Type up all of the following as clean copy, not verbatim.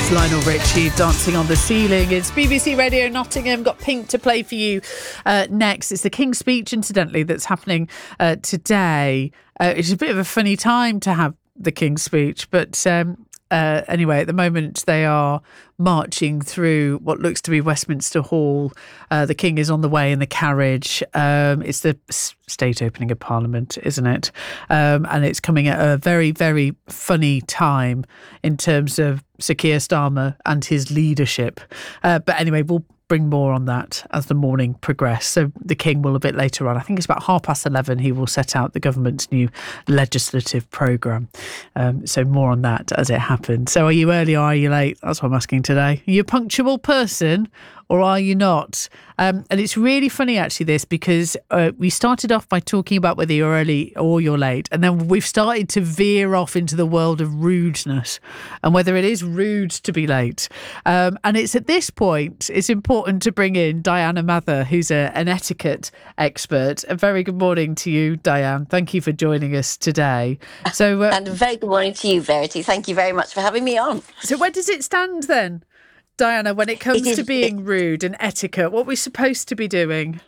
It's Lionel Richie, Dancing on the Ceiling. It's BBC Radio Nottingham. Got Pink to play for you next. It's the King's Speech, incidentally, that's happening today. It's a bit of a funny time to have the King's Speech, but anyway, at the moment they are marching through what looks to be Westminster Hall. The King is on the way in the carriage. It's the state opening of Parliament, isn't it? And it's coming at a very, very funny time in terms of Sir Keir Starmer and his leadership. But anyway, we'll bring more on that as the morning progresses. So the King will a bit later on. I think it's about 11:30. He will set out the government's new legislative programme. So more on that as it happens. So are you early or are you late? That's what I'm asking today. Are you a punctual person or are you not? And it's really funny, actually, this, because we started off by talking about whether you're early or you're late. And then we've started to veer off into the world of rudeness and whether it is rude to be late. And it's at this point, it's important to bring in Diana Mather, who's an etiquette expert. A very good morning to you, Diane. Thank you for joining us today. So, and a very good morning to you, Verity. Thank you very much for having me on. So where does it stand then, Diana, when it comes to being rude and etiquette? What we're supposed to be doing?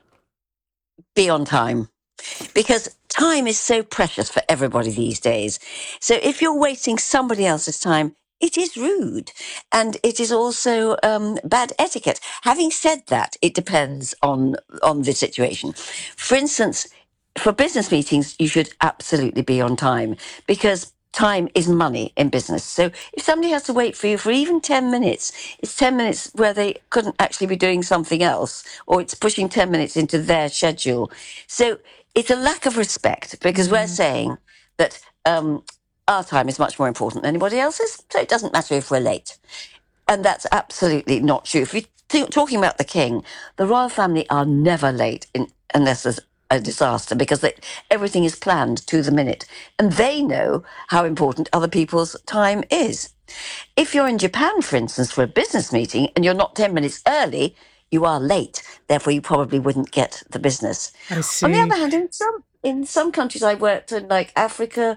Be on time. Because time is so precious for everybody these days. So if you're wasting somebody else's time, it is rude. And it is also bad etiquette. Having said that, it depends on the situation. For instance, for business meetings, you should absolutely be on time because time is money in business. So if somebody has to wait for you for even 10 minutes, it's 10 minutes where they couldn't actually be doing something else, or it's pushing 10 minutes into their schedule. So it's a lack of respect because we're saying that our time is much more important than anybody else's, so it doesn't matter if we're late. And that's absolutely not true. If you're talking about the King, the royal family are never late unless there's a disaster because everything is planned to the minute and they know how important other people's time is. If you're in Japan, for instance, for a business meeting and you're not 10 minutes early, you are late. Therefore, you probably wouldn't get the business. I see. On the other hand, in some countries I worked in, like Africa,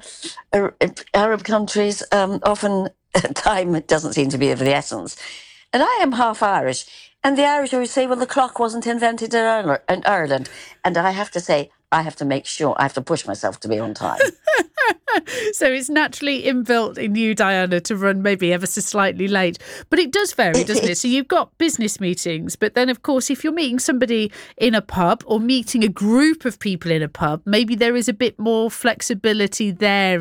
Arab countries, often time doesn't seem to be of the essence. And I am half Irish. And the Irish always say, well, the clock wasn't invented in Ireland. And I have to say, I have to make sure, I have to push myself to be on time. So it's naturally inbuilt in you, Diana, to run maybe ever so slightly late. But it does vary, doesn't it? So you've got business meetings, but then, of course, if you're meeting somebody in a pub or meeting a group of people in a pub, maybe there is a bit more flexibility there